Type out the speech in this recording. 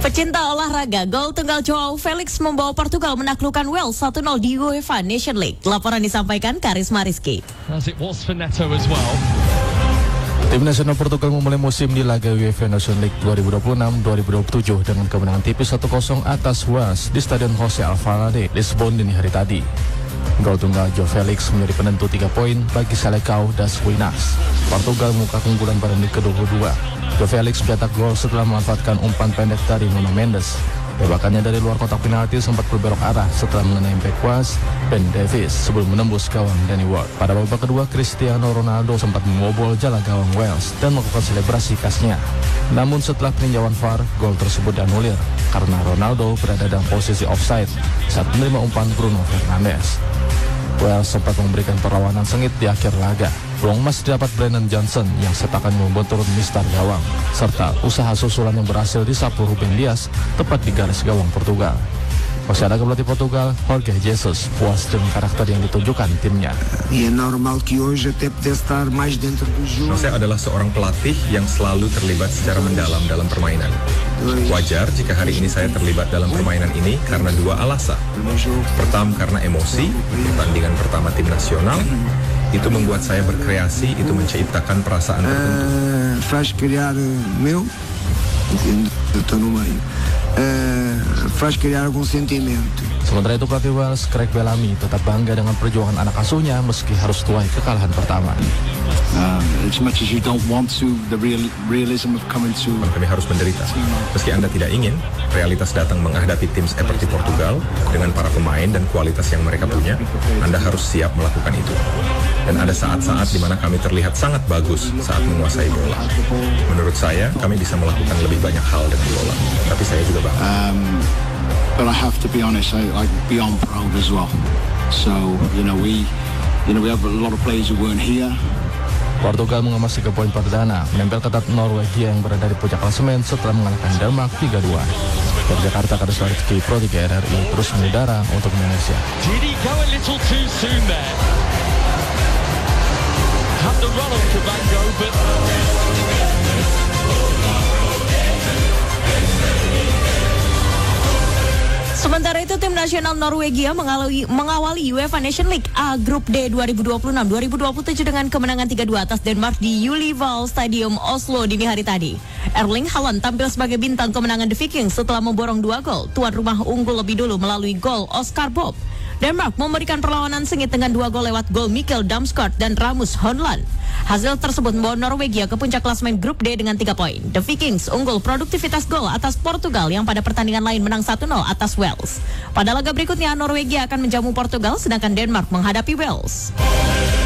Pecinta olahraga, gol tunggal Joao Felix membawa Portugal menaklukkan Wales 1-0 di UEFA Nation League. Laporan disampaikan Karisma Rizky. Tim nasional Portugal memulai musim di laga UEFA Nation League 2026-2027 dengan kemenangan tipis 1-0 atas Wales di Stadion José Alvalade, Lisbon dini hari tadi. Gol tunggal Joao Felix menjadi penentu 3 poin bagi Seleção das Winas. Portugal membuka keunggulan pada menit ke-22. Joao Felix mencetak gol setelah memanfaatkan umpan pendek dari Nuno Mendes. Tembakannya dari luar kotak penalti sempat berbelok arah setelah mengenai bek was Ben Davies sebelum menembus gawang Danny Ward. Pada babak kedua, Cristiano Ronaldo sempat membobol jala gawang Wales dan melakukan selebrasi khasnya. Namun setelah peninjauan VAR, gol tersebut dianulir karena Ronaldo berada dalam posisi offside saat menerima umpan Bruno Fernandes. Wales sempat memberikan perlawanan sengit di akhir laga. Peluang emas didapat Brennan Johnson yang setakannya membuat turun mistar gawang, serta usaha susulan yang berhasil disapu Ruben Dias tepat di garis gawang Portugal. Masih ada pelatih Portugal, Jorge Jesus, puas dengan karakter yang ditunjukkan timnya. Jose adalah seorang pelatih yang selalu terlibat secara mendalam dalam permainan. Wajar jika hari ini saya terlibat dalam permainan ini karena dua alasan. Pertama, karena emosi, pertandingan pertama tim nasional, itu membuat saya berkreasi, itu menciptakan perasaan tertentu. Sementara itu pelatih Wales, Craig Bellamy, tetap bangga dengan perjuangan anak asuhnya meski harus tuai kekalahan pertama. Kami harus menderita. Meski Anda tidak ingin, realitas datang menghadapi tim seperti Portugal dengan para pemain dan kualitas yang mereka punya. Anda harus siap melakukan itu. Dan ada saat-saat di mana kami terlihat sangat bagus saat menguasai bola. Menurut saya, kami bisa melakukan lebih banyak hal dengan bola. Tapi saya juga bangga. But I have to be honest, I'm beyond proud as well. So, we have a lot of players who weren't here. Portugal mengemas 3 poin perdana, menempel ketat Norwegia yang berada di puncak klasemen setelah mengalahkan Denmark 3-2. Dari Jakarta, Karisma Rizky, Pro 3 RRI terus mengudara untuk Indonesia. Did he go a little too soon there? Had the run on Cabango, but... Sementara itu, tim nasional Norwegia mengawali UEFA Nation League A Grup D 2026-2027 dengan kemenangan 3-2 atas Denmark di Ullevål Stadium Oslo dini hari tadi. Erling Haaland tampil sebagai bintang kemenangan The Vikings setelah memborong 2 gol. Tuan rumah unggul lebih dulu melalui gol Oscar Bob. Denmark memberikan perlawanan sengit dengan 2 gol lewat gol Mikkel Damsgaard dan Rasmus Højlund. Hasil tersebut membawa Norwegia ke puncak klasemen grup D dengan 3 poin. The Vikings unggul produktivitas gol atas Portugal yang pada pertandingan lain menang 1-0 atas Wales. Pada laga berikutnya, Norwegia akan menjamu Portugal sedangkan Denmark menghadapi Wales.